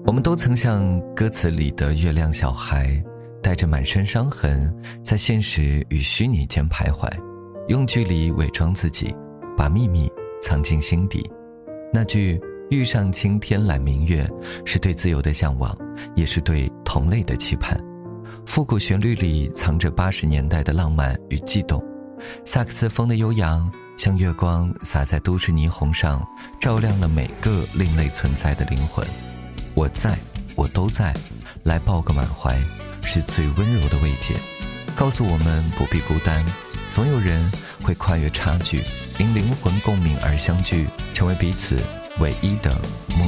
我们都曾像歌词里的月亮小孩，带着满身伤痕，在现实与虚拟间徘徊，用距离伪装自己，把秘密藏进心底。那句遇上青天揽明月，是对自由的向往，也是对同类的期盼。复古旋律里藏着80年代的浪漫与悸动，萨克斯风的悠扬像月光洒在都市霓虹上，照亮了每个另类存在的灵魂。我在，我都在，来抱个满怀，是最温柔的慰藉，告诉我们不必孤单，总有人会跨越差距，因灵魂共鸣而相聚，成为彼此唯一的梦。